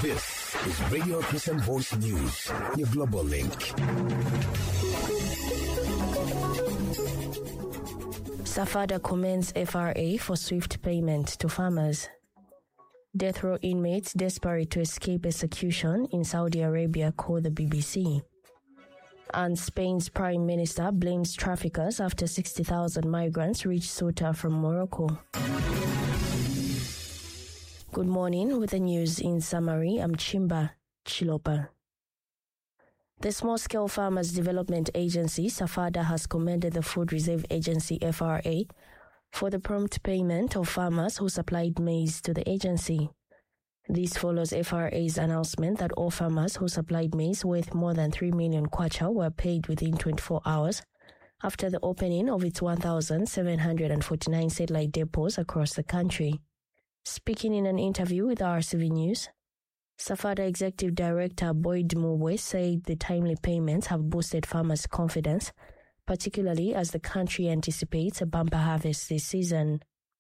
This is Radio Christian Voice News, your global link. SAFADA commends FRA for swift payment to farmers. Death row inmates desperate to escape execution in Saudi Arabia call the BBC. And Spain's Prime Minister blames traffickers after 60,000 migrants reach Ceuta from Morocco. Good morning. With the news in summary, I'm Chimba Chilopa. The Small-Scale Farmers Development Agency, SAFADA, has commended the Food Reserve Agency, FRA, for the prompt payment of farmers who supplied maize to the agency. This follows FRA's announcement that all farmers who supplied maize worth more than 3 million kwacha were paid within 24 hours after the opening of its 1,749 satellite depots across the country. Speaking in an interview with RCV News, SAFADA Executive Director Boyd Mubwe said the timely payments have boosted farmers' confidence, particularly as the country anticipates a bumper harvest this season.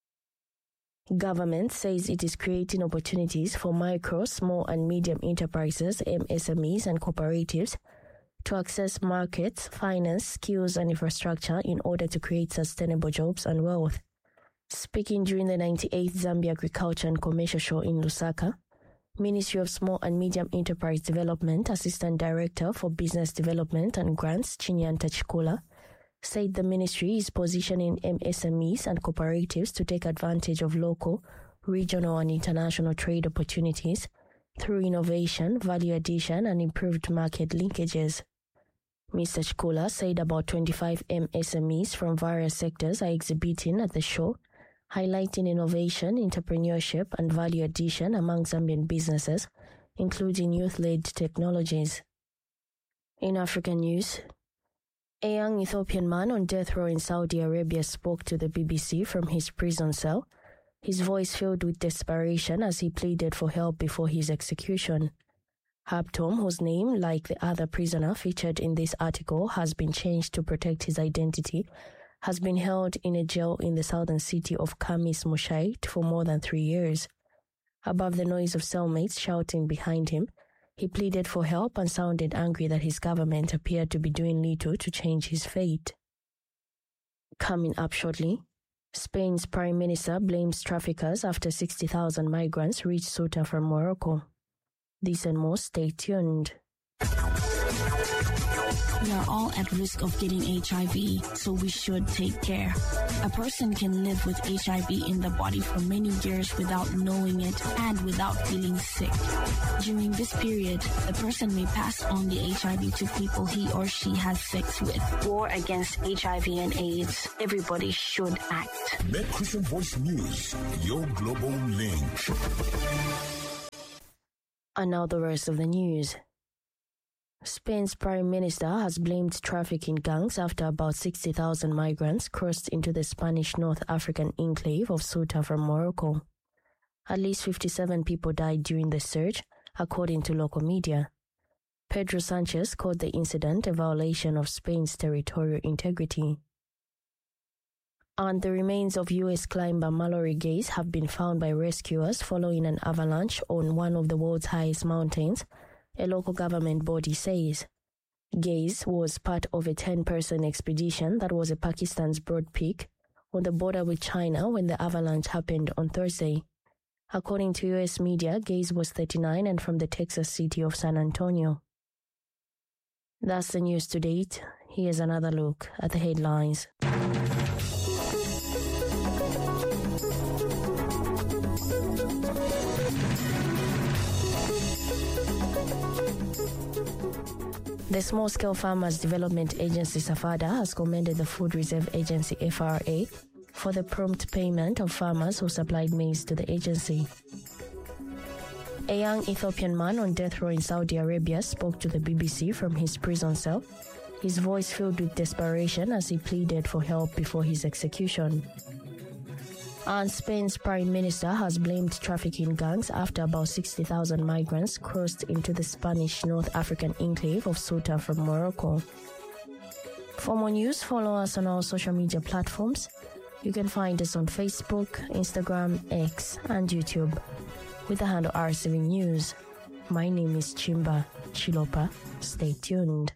Government says it is creating opportunities for micro, small and medium enterprises, MSMEs and cooperatives to access markets, finance, skills and infrastructure in order to create sustainable jobs and wealth. Speaking during the 98th Zambia Agriculture and Commercial Show in Lusaka, Ministry of Small and Medium Enterprise Development Assistant Director for Business Development and Grants, Chinyanta Chikula, said the ministry is positioning MSMEs and cooperatives to take advantage of local, regional and international trade opportunities through innovation, value addition and improved market linkages. Mr. Chikula said about 25 MSMEs from various sectors are exhibiting at the show, highlighting innovation, entrepreneurship and value addition among Zambian businesses, including youth-led technologies. In African news, a young Ethiopian man on death row in Saudi Arabia spoke to the BBC from his prison cell, his voice filled with desperation as he pleaded for help before his execution. Habtom, whose name, like the other prisoner featured in this article, has been changed to protect his identity, has been held in a jail in the southern city of Kamis Mushait for more than 3 years. Above the noise of cellmates shouting behind him, he pleaded for help and sounded angry that his government appeared to be doing little to change his fate. Coming up shortly, Spain's Prime Minister blames traffickers after 60,000 migrants reached Ceuta from Morocco. This and more, stay tuned. We are all at risk of getting HIV, so we should take care. A person can live with HIV in the body for many years without knowing it and without feeling sick. During this period, the person may pass on the HIV to people he or she has sex with. War against HIV and AIDS. Everybody should act. Make Christian Voice News your global link. And now the rest of the news. Spain's Prime Minister has blamed trafficking gangs after about 60,000 migrants crossed into the Spanish North African enclave of Ceuta from Morocco. At least 57 people died during the surge, according to local media. Pedro Sanchez called the incident a violation of Spain's territorial integrity. And the remains of U.S. climber Mallory Gaze have been found by rescuers following an avalanche on one of the world's highest mountains, a local government body says. Gaze was part of a 10-person expedition that was at Pakistan's Broad Peak on the border with China when the avalanche happened on Thursday. According to U.S. media, Gaze was 39 and from the Texas city of San Antonio. That's the news to date. Here's another look at the headlines. The Small-Scale Farmers Development Agency, SAFADA, has commended the Food Reserve Agency, FRA, for the prompt payment of farmers who supplied maize to the agency. A young Ethiopian man on death row in Saudi Arabia spoke to the BBC from his prison cell, his voice filled with desperation as he pleaded for help before his execution. And Spain's Prime Minister has blamed trafficking gangs after about 60,000 migrants crossed into the Spanish North African enclave of Ceuta from Morocco. For more news, follow us on our social media platforms. You can find us on Facebook, Instagram, X, and YouTube with the handle RCV News. My name is Chimba Chilopa. Stay tuned.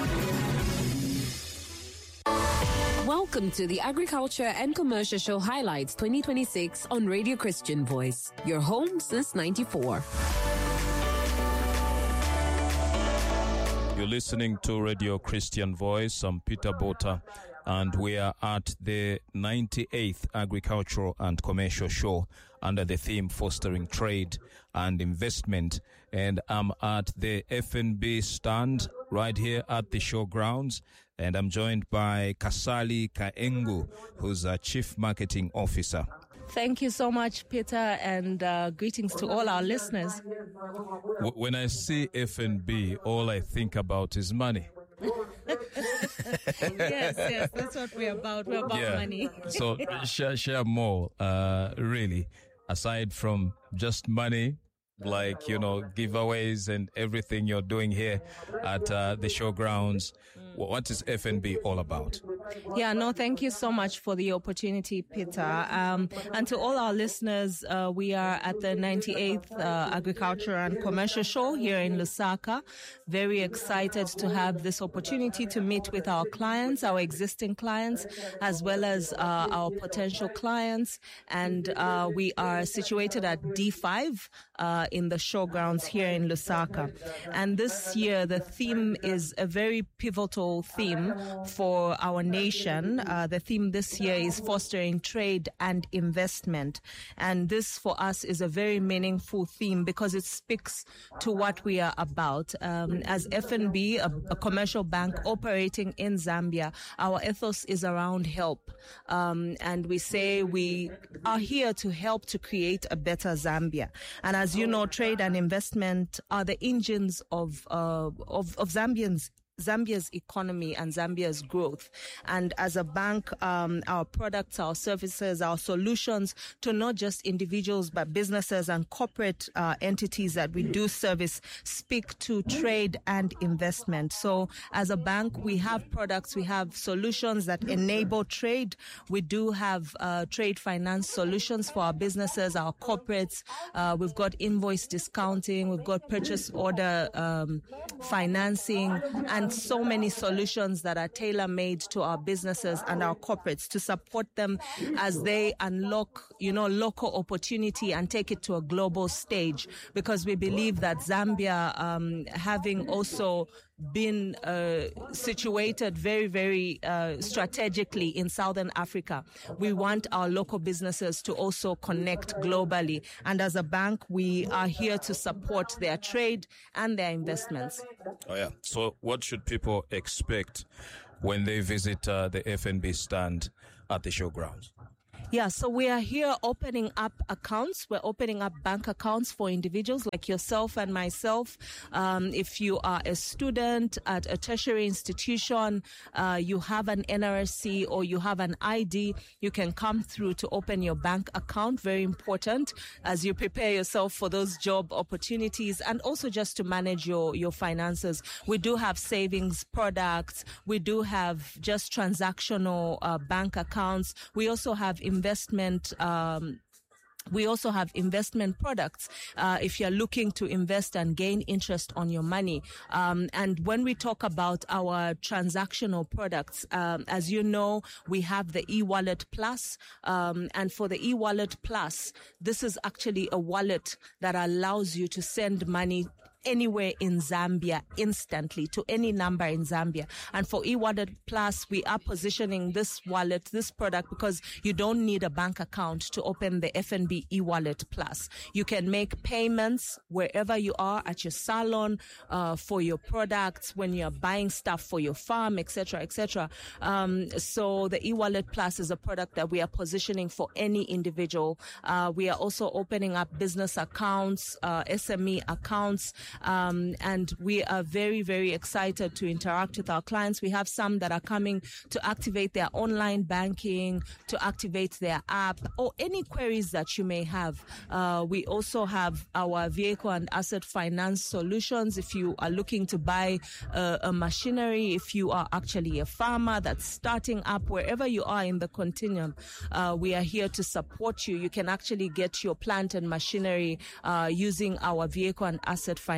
Welcome to the Agriculture and Commercial Show Highlights 2026 on Radio Christian Voice, your home since 94. You're listening to Radio Christian Voice. I'm Peter Bota, and we are at the 98th Agricultural and Commercial Show under the theme Fostering Trade and Investment. And I'm at the FNB stand right here at the showgrounds. And I'm joined by Kasali Kaengu, who's a Chief Marketing Officer. Thank you so much, Peter, and greetings to all our listeners. When I see FNB, all I think about is money. Yes, that's what we're about. We're about money. So share more, really, aside from just money, like, giveaways and everything you're doing here at the showgrounds. What is FNB all about? Thank you so much for the opportunity, Peter. And to all our listeners, we are at the 98th Agriculture and Commercial Show here in Lusaka. Very excited to have this opportunity to meet with our clients, our existing clients, as well as our potential clients. And we are situated at D5 in the showgrounds here in Lusaka. And this year, the theme is a very pivotal theme for our nation. The theme this year is fostering trade and investment. And this for us is a very meaningful theme because it speaks to what we are about. As FNB, a commercial bank operating in Zambia, our ethos is around help. And we say we are here to help to create a better Zambia. And as you know, trade and investment are the engines of Zambia's economy and Zambia's growth. And as a bank, our products, our services, our solutions to not just individuals, but businesses and corporate entities that we do service speak to trade and investment. So as a bank, we have products, we have solutions that enable trade. We do have trade finance solutions for our businesses, our corporates. We've got invoice discounting, we've got purchase order financing, and so many solutions that are tailor-made to our businesses and our corporates to support them as they unlock, local opportunity and take it to a global stage. Because we believe that Zambia, having also been situated very, very strategically in Southern Africa, we want our local businesses to also connect globally. And as a bank, we are here to support their trade and their investments. Oh, yeah. So what should people expect when they visit the FNB stand at the showgrounds? Yeah, so we are here opening up accounts. We're opening up bank accounts for individuals like yourself and myself. If you are a student at a tertiary institution, you have an NRSC or you have an ID, you can come through to open your bank account. Very important as you prepare yourself for those job opportunities and also just to manage your finances. We do have savings products. We do have just transactional bank accounts. We also have investment products if you're looking to invest and gain interest on your money. And when we talk about our transactional products, as you know, we have the eWallet Plus. And for the eWallet Plus, this is actually a wallet that allows you to send money anywhere in Zambia instantly to any number in Zambia. And for eWallet Plus, we are positioning this wallet, this product, because you don't need a bank account to open the FNB eWallet Plus. You can make payments wherever you are, at your salon, for your products, when you're buying stuff for your farm, etc., etc. So the eWallet Plus is a product that we are positioning for any individual. We are also opening up business accounts, SME accounts, and we are very, very excited to interact with our clients. We have some that are coming to activate their online banking, to activate their app, or any queries that you may have. We also have our vehicle and asset finance solutions. If you are looking to buy a machinery, if you are actually a farmer that's starting up, wherever you are in the continuum, we are here to support you. You can actually get your plant and machinery using our vehicle and asset finance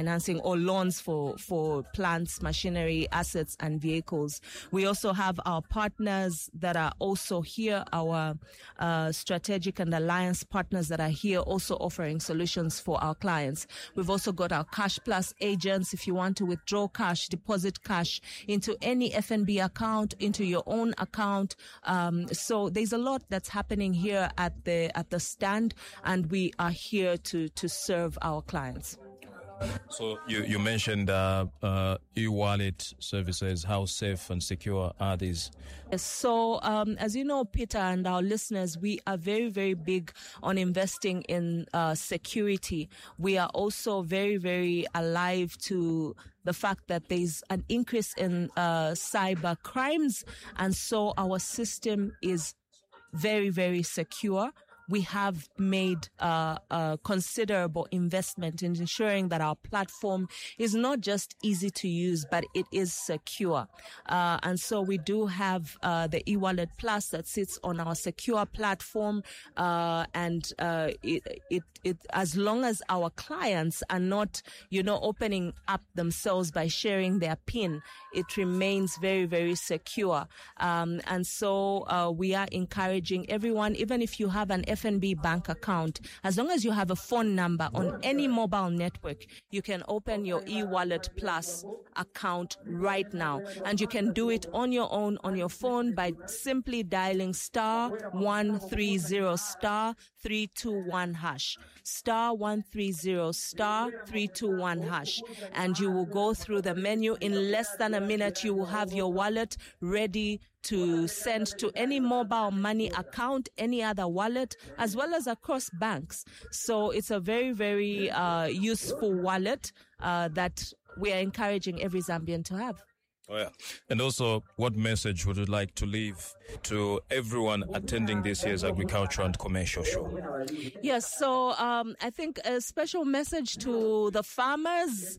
financing or loans for plants, machinery, assets, and vehicles. We also have our partners that are also here, our strategic and alliance partners that are here also offering solutions for our clients. We've also got our Cash Plus agents if you want to withdraw cash, deposit cash into any FNB account, into your own account. So there's a lot that's happening here at the stand, and we are here to serve our clients. So you mentioned e-wallet services. How safe and secure are these? So as you know, Peter, and our listeners, we are very, very big on investing in security. We are also very, very alive to the fact that there's an increase in cyber crimes, and so our system is very, very secure. We have made a considerable investment in ensuring that our platform is not just easy to use, but it is secure. And so we do have the eWallet Plus that sits on our secure platform, and it as long as our clients are not, opening up themselves by sharing their PIN, it remains very, very secure. And so we are encouraging everyone, even if you have an FNB bank account, as long as you have a phone number on any mobile network, you can open your eWallet Plus account right now. And you can do it on your own, on your phone, by simply dialing *130 *321 hash. *130 *321 hash. And you will go through the menu. In less than a minute, you will have your wallet ready to send to any mobile money account, any other wallet, as well as across banks. So it's a very, very useful wallet that we are encouraging every Zambian to have. Oh, yeah. And also, what message would you like to leave to everyone attending this year's Agriculture and Commercial Show? Yes, so I think a special message to the farmers,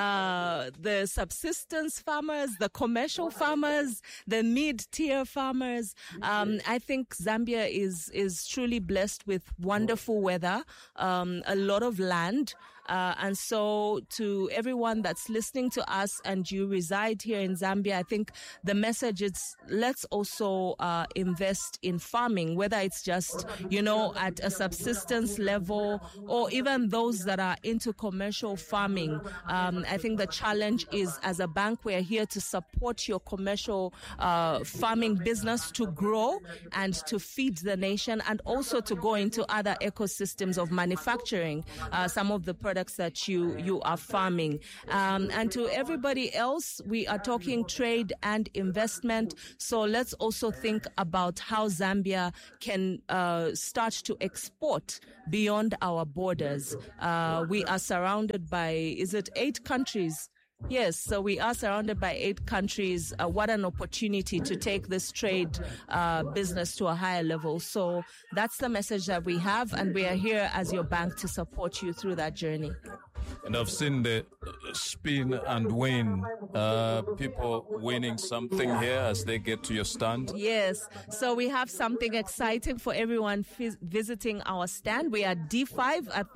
the subsistence farmers, the commercial farmers, the mid-tier farmers. I think Zambia is truly blessed with wonderful weather, a lot of land. And so to everyone that's listening to us and you reside here in Zambia, I think the message is let's also invest in farming, whether it's just, at a subsistence level or even those that are into commercial farming. I think the challenge is, as a bank, we're here to support your commercial farming business to grow and to feed the nation, and also to go into other ecosystems of manufacturing some of the products that you are farming. And to everybody else, we are talking trade and investment. So let's also think about how Zambia can start to export beyond our borders. We are surrounded by, 8 countries? Yes, so we are surrounded by 8 countries. What an opportunity to take this trade business to a higher level. So that's the message that we have, and we are here as your bank to support you through that journey. And I've seen the spin and win, people winning something here as they get to your stand. Yes, so we have something exciting for everyone visiting our stand. We are D5 at the